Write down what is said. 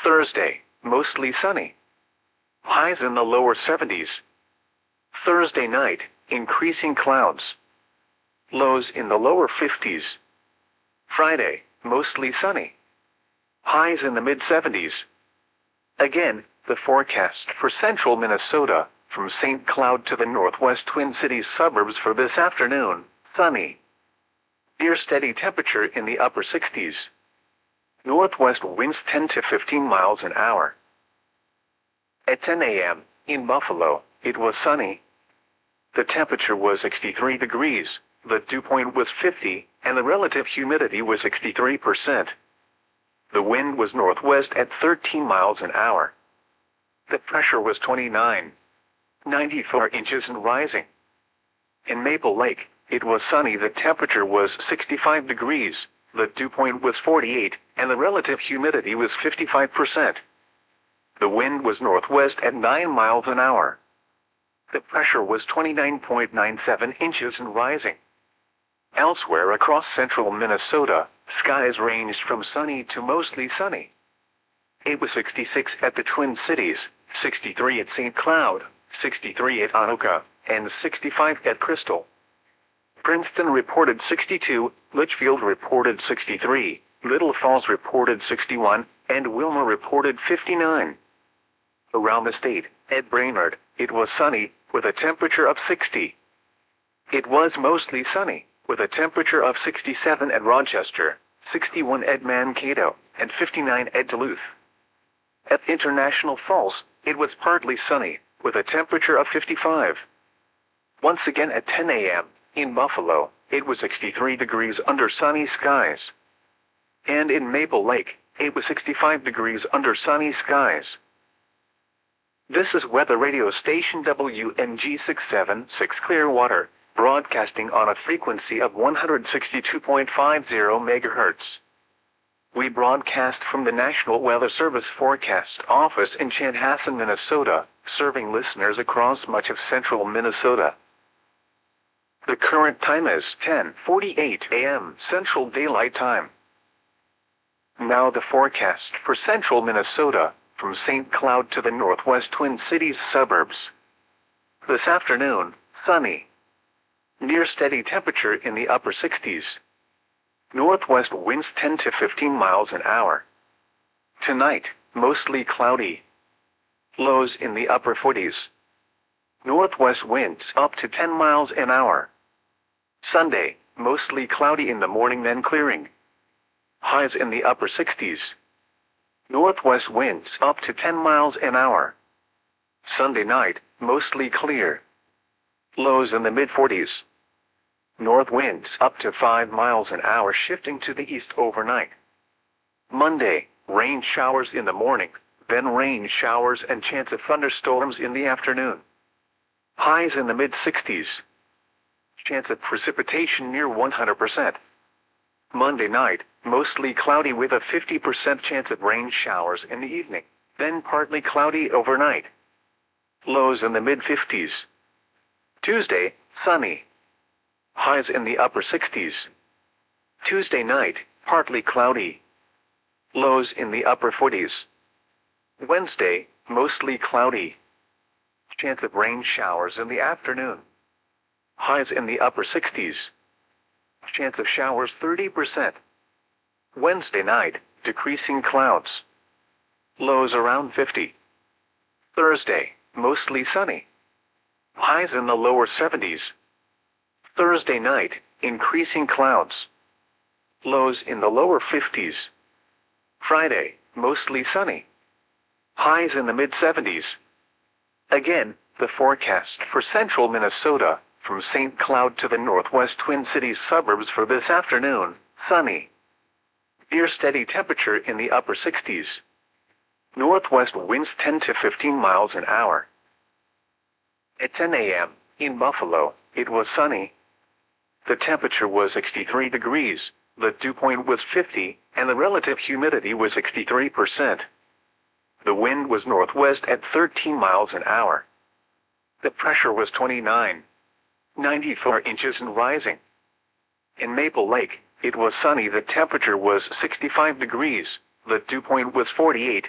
Thursday, mostly sunny. Highs in the lower 70s. Thursday night, increasing clouds. Lows in the lower 50s. Friday, mostly sunny. Highs in the mid-70s. Again, the forecast for central Minnesota, from St. Cloud to the northwest Twin Cities suburbs for this afternoon, sunny. Near steady temperature in the upper 60s. Northwest winds 10 to 15 miles an hour. At 10 a.m., in Buffalo, it was sunny. The temperature was 63 degrees, the dew point was 50, and the relative humidity was 63%. The wind was northwest at 13 miles an hour. The pressure was 94 inches and rising. In Maple Lake, it was sunny. The temperature was 65 degrees, the dew point was 48, and the relative humidity was 55%. The wind was northwest at 9 miles an hour. The pressure was 29.97 inches and rising. Elsewhere across central Minnesota, skies ranged from sunny to mostly sunny. It was 66 at the Twin Cities, 63 at St. Cloud, 63 at Anoka, and 65 at Crystal. Princeton reported 62, Litchfield reported 63, Little Falls reported 61, and Wilmer reported 59. Around the state, at Brainerd, it was sunny, with a temperature of 60. It was mostly sunny, with a temperature of 67 at Rochester, 61 at Mankato, and 59 at Duluth. At International Falls, it was partly sunny, with a temperature of 55. Once again at 10 a.m., in Buffalo, it was 63 degrees under sunny skies. And in Maple Lake, it was 65 degrees under sunny skies. This is weather radio station WMG 676 Clearwater, broadcasting on a frequency of 162.50 MHz. We broadcast from the National Weather Service Forecast Office in Chanhassen, Minnesota, serving listeners across much of central Minnesota. The current time is 10:48 a.m. Central Daylight Time. Now the forecast for central Minnesota, from St. Cloud to the northwest Twin Cities suburbs. This afternoon, sunny. Near steady temperature in the upper 60s. Northwest winds 10 to 15 miles an hour. Tonight, mostly cloudy. Lows in the upper 40s. Northwest winds up to 10 miles an hour. Sunday, mostly cloudy in the morning then clearing. Highs in the upper 60s. Northwest winds up to 10 miles an hour. Sunday night, mostly clear. Lows in the mid-40s. North winds up to 5 miles an hour shifting to the east overnight. Monday, rain showers in the morning, then rain showers and chance of thunderstorms in the afternoon. Highs in the mid-60s. Chance of precipitation near 100%. Monday night, mostly cloudy with a 50% chance of rain showers in the evening, then partly cloudy overnight. Lows in the mid-50s. Tuesday, sunny. Highs in the upper 60s. Tuesday night, partly cloudy. Lows in the upper 40s. Wednesday, mostly cloudy. Chance of rain showers in the afternoon. Highs in the upper 60s. Chance of showers 30%. Wednesday night, decreasing clouds. Lows around 50. Thursday, mostly sunny. Highs in the lower 70s. Thursday night, increasing clouds. Lows in the lower 50s. Friday, mostly sunny. Highs in the mid-70s. Again, the forecast for central Minnesota, from St. Cloud to the northwest Twin Cities suburbs for this afternoon, sunny. Near steady temperature in the upper 60s. Northwest winds 10 to 15 miles an hour. At 10 a.m., in Buffalo, it was sunny. The temperature was 63 degrees, the dew point was 50, and the relative humidity was 63%. The wind was northwest at 13 miles an hour. The pressure was 94 inches and rising. In Maple Lake, it was sunny. The temperature was 65 degrees, the dew point was 48,